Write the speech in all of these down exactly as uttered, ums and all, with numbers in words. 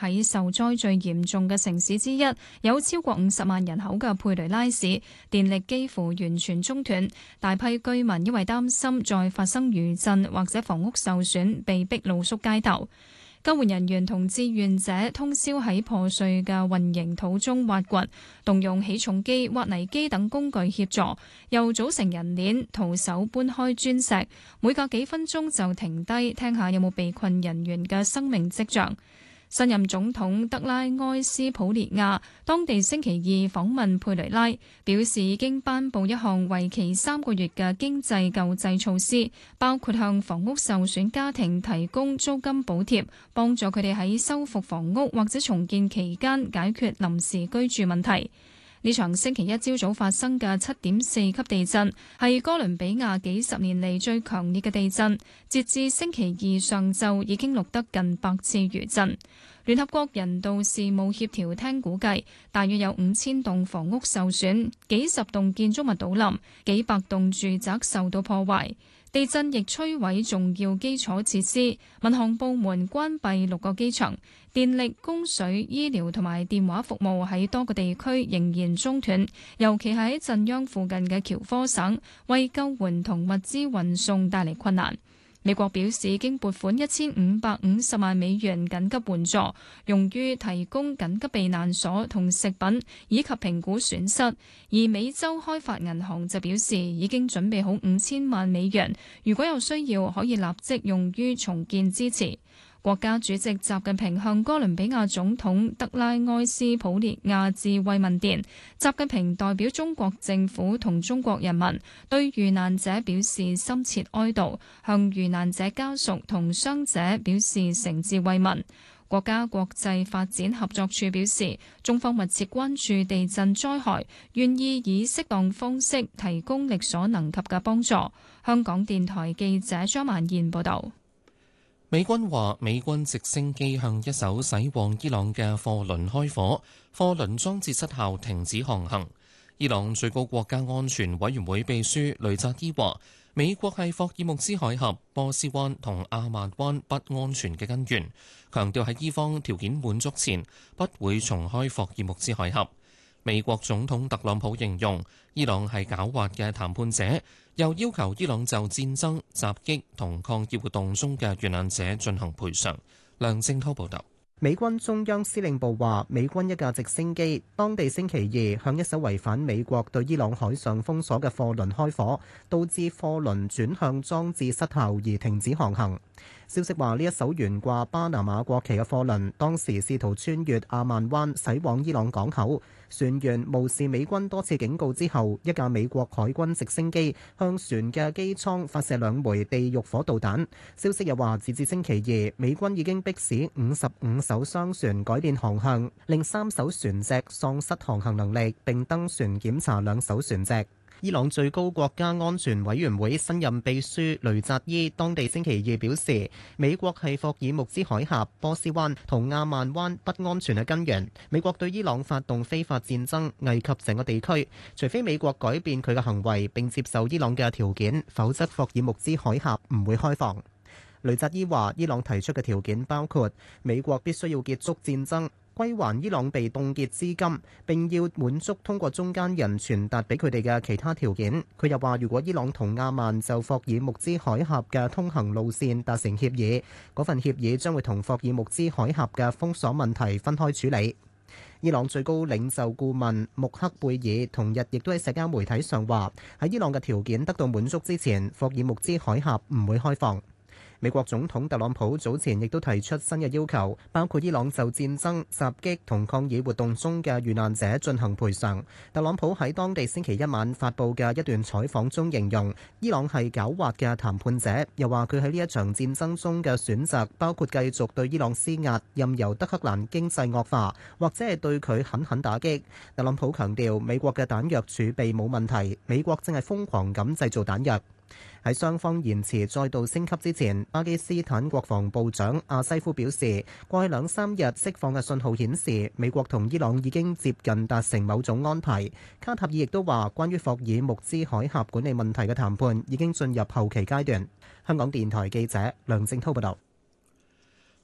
喺受災最嚴重嘅城市之一，有超過五十萬人口嘅佩雷拉市，電力幾乎完全中斷，大批居民因為擔心再發生餘震或者房屋受損，被逼露宿街頭。救援人員同志願者通宵喺破碎嘅混凝土中挖掘，動用起重機、挖泥機等工具協助，又組成人鏈，徒手搬開磚石，每隔幾分鐘就停低聽下有冇被困人員嘅生命跡象。新任總統德拉埃斯普列亞當地星期二訪問佩雷拉，表示已經頒布一項為期三個月嘅經濟救濟措施，包括向房屋受損家庭提供租金補貼，幫助佢哋喺修復房屋或者重建期間解決臨時居住問題。呢場星期一朝早發生嘅七點四級地震，係哥倫比亞幾十年嚟最強烈嘅地震。截至星期二上晝，已經錄得近百次餘震。聯合國人道事務協調廳估計，大約有五千棟房屋受損，幾十棟建築物倒冧，幾百棟住宅受到破壞。地震亦摧毀重要基礎設施，民航部門關閉六個機場，電力、供水、醫療同埋電話服務喺多個地區仍然中斷，尤其係喺震央附近嘅喬科省，為救援同物資運送帶嚟困難。美國表示已經撥款一千五百五十萬美元緊急援助，用於提供緊急避難所同食品，以及評估損失。而美洲開發銀行就表示已經準備好五千萬美元，如果有需要可以立即用於重建支持。國家主席習近平向哥倫比亞總統德拉埃斯普列亞致慰問電。習近平代表中國政府同中國人民對遇難者表示深切哀悼，向遇難者家屬同傷者表示誠摯慰問。國家國際發展合作處表示，中方密切關注地震災害，願意以適當方式提供力所能及嘅幫助。香港電台記者張曼燕報道。 美軍話，美軍直升機向一艘駛往伊朗嘅貨輪開火，貨輪裝置失效，停止航行。伊朗最高國家安全委員會秘書雷扎伊話，美國係霍爾木茲海峽、波斯灣同阿曼灣不安全嘅根源，強調喺伊方條件滿足前，不會重開霍爾木茲海峽。美國總統特朗普形容伊朗係狡猾嘅談判者，又要求伊朗就戰爭、襲擊同抗議活動中嘅遇難者進行賠償。梁正滔報導。 美軍中央司令部話，美軍一架直升機當地星期二向一艘違反美國對伊朗海上封鎖嘅貨輪開火，導致貨輪轉向裝置失效而停止航行。消息話，呢一艘懸掛巴拿馬國旗嘅貨輪當時試圖穿越阿曼灣駛往伊朗港口，船員無視美軍多次警告之後，一架美國海軍直升機向船嘅機艙發射兩枚地獄火導彈。消息又話，截至星期二，美軍已經迫使五十五艘商船改變航向，令三艘船隻喪失航行能力，並登船檢查兩艘船隻。伊朗最高國家安全委員會新任秘書雷扎伊當地星期二表示，美國係霍爾木茲海峽、波斯灣同亞曼灣不安全嘅根源。美國對伊朗發動非法戰爭，危及整個地區。除非美國改變佢嘅行為並接受伊朗嘅條件，否則霍爾木茲海峽唔會開放。雷扎伊話，伊朗提出嘅條件包括美國必須要結束戰爭，歸還伊朗被凍結資金，並要滿足通過中間人傳達俾佢哋嘅其他條件。佢又話，如果伊朗同亞曼就霍爾木茲海峽嘅通行路線達成協議，嗰份協議將會同霍爾木茲海峽嘅封鎖問題分開處理。伊朗最高領袖顧問穆克貝爾同日亦都喺社交媒體上話，喺伊朗嘅條件得到滿足之前，霍爾木茲海峽唔會開放。美國總統特朗普早前亦都提出新嘅要求，包括伊朗就戰爭、襲擊同抗議活動中嘅遇難者進行賠償。特朗普喺當地星期一晚發布嘅一段採訪中形容，伊朗係狡猾嘅談判者，又話佢喺呢一場戰爭中嘅選擇包括繼續對伊朗施壓，任由德黑蘭經濟惡化，或者係對佢狠狠打擊。特朗普強調，美國嘅彈藥儲備冇問題，美國正係瘋狂咁製造彈藥。喺雙方言辭再度升級之前，巴基斯坦國防部長阿西夫表示，過去兩三日釋放嘅信號顯示，美國同伊朗已經接近達成某種安排。卡塔爾亦都話，關於霍爾木茲海峽管理問題嘅談判已經進入後期階段。香港電台記者梁正滔報道。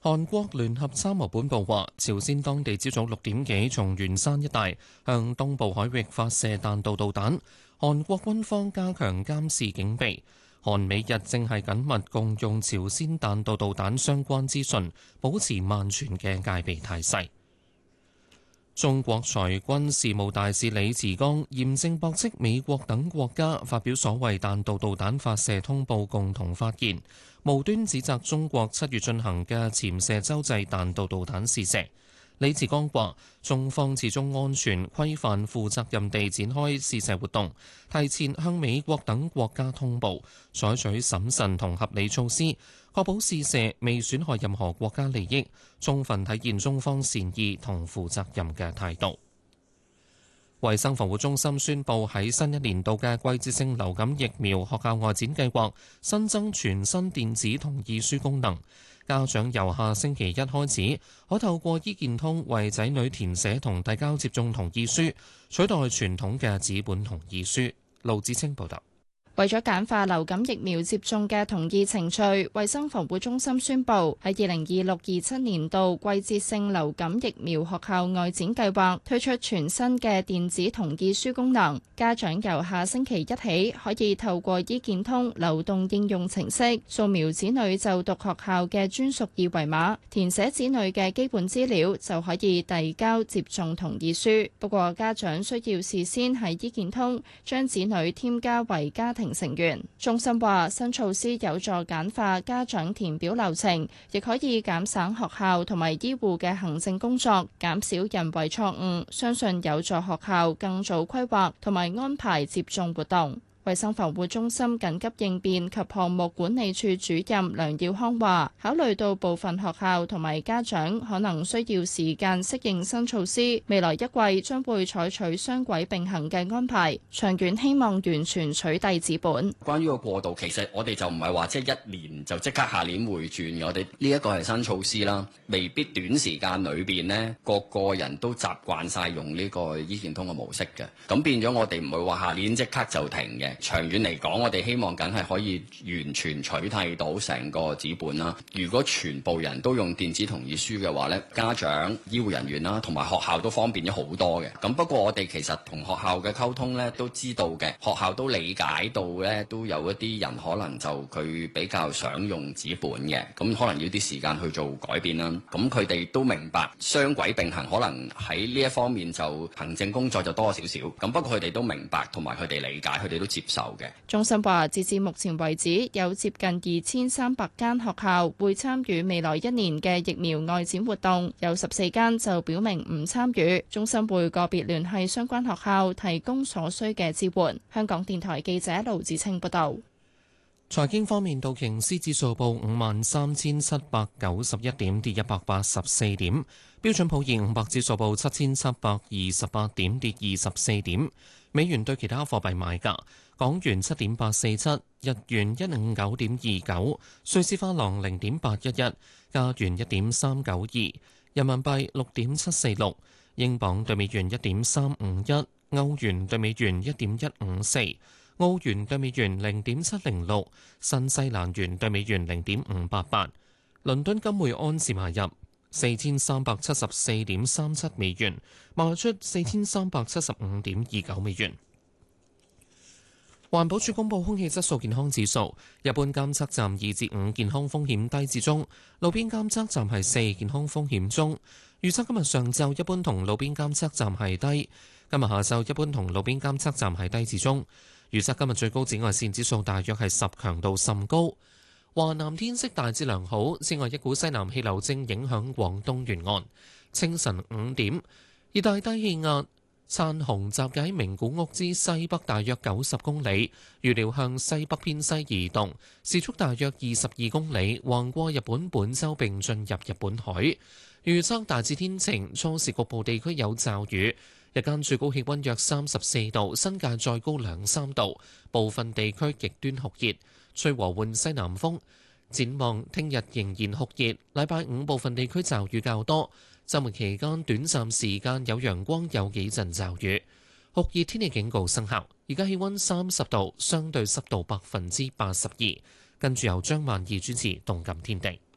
韓國聯合參謀本部話，朝鮮當地朝早六點幾從元山一帶向東部海域發射彈道導彈，韓國軍方加強監視警備。韓美日正係緊密共用朝鮮彈道導彈相關資訊，保持萬全嘅戒備態勢。中國裁軍事務大使李慈剛嚴正駁斥美國等國家發表所謂彈道導彈發射通報共同發言，無端指責中國七月進行嘅潛射洲際彈道導彈試射。李慈剛話：中方始終安全、規範、負責任地展開試射活動，提前向美國等國家通報，採取審慎同合理措施，確保試射未損害任何國家利益，充分體現中方善意同負責任嘅態度。衛生防護中心宣布喺新一年度嘅季節性流感疫苗學校外展計劃新增全新電子同意書功能。家長由下星期一開始，可透過醫健通為仔女填寫同遞交接種同意書，取代傳統嘅紙本同意書。盧志清報道。 為咗簡化流感疫苗接種嘅同意程序，衛生防護中心宣布喺二零二六二七年度季節性流感疫苗學校外展計劃推出全新嘅電子同意書功能。家長由下星期一起可以透過醫健通流動應用程式掃描子女就讀學校嘅專屬二維碼，填寫子女嘅基本資料，就可以遞交接種同意書。不過家長需要事先喺醫健通將子女添加為家庭成員。中心話新措施有助簡化家長填表流程，亦可以減省學校同埋醫護嘅行政工作，減少人為錯誤，相信有助學校更早規劃同埋安排接種活動。衛生防護中心緊急應變及項目管理處主任梁耀康話，考慮到部分學校同埋家長可能需要時間適應新措施，未來一季將會採取雙軌並行嘅安排，長遠希望完全取締紙本。 關於個過渡，其實我哋就唔係話即係一年就即刻下年會轉嘅，我哋呢一個係新措施啦，未必短時間裏邊呢個個人都習慣晒用呢個醫健通嘅模式嘅，咁變咗我哋唔會話下年即刻就停嘅。長遠嚟講，我哋希望梗係可以完全取締到成個紙本啦。如果全部人都用電子同意書嘅話咧，家長、醫護人員啦，同埋學校都方便咗好多嘅。咁不過我哋其實同學校嘅溝通咧，都知道嘅，學校都理解到咧，都有一啲人可能就佢比較想用紙本嘅，咁可能要啲時間去做改變啦。咁佢哋都明白雙軌並行，可能喺呢一方面就行政工作就多少少。咁不過佢哋都明白，同埋佢哋理解，佢哋都接受嘅。 中心話，截至目前為止，有接近二千三百間學校會參與未來一年嘅疫苗外展活動，有十四間就表明唔參與。中心會個別聯繫相關學校，提供所需嘅支援。香港電台記者盧子清報道。 財經方面，道瓊斯指數報五萬三千七百九十一點，跌一百八十四點；標準普爾五百指數報七千七百二十八點，跌二十四點。美元對其他貨幣買價：港元七點八四七，日元一五九點二九，瑞士法郎零點八一一，加元一點三九二，人民幣六點七四六，英鎊對美元一點三五一，歐元對美元一點一五四，澳元對美元零點七零六，新西蘭元對美元零點五八八。倫敦金每安士買入四千三百七十四點三七美元，賣出四千三百七十五點二九美元。環保署公布空氣質素健康指數，一般監測站二至五，健康風險低至中，路邊監測站係四，健康風險中。預測今日上晝一般同路邊監測站係低，今日下晝一般同路邊監測站係低至中。預測今日最高紫外線指數大約係十，強度甚高。華南天色大致良好，此外一股西南氣流正影響廣東沿岸。清晨五點，熱帶低氣壓燦紅集結喺名古屋之西北大約九十公里，預料向西北偏西移動，時速大約二十二公里，橫過日本本州並進入日本海。預測大致天晴，初時局部地區有驟雨，日間最高氣溫約三十四度，新界再高兩三度，部分地區極端酷熱，吹和緩西南風。展望聽日仍然酷熱，禮拜五部分地區驟雨較多。週末期間短暫時間有陽光，有幾陣驟雨。酷熱天氣警告生效。而家氣溫三十度，相對濕度百分之八十二。跟住由張萬義主持《動感天地》。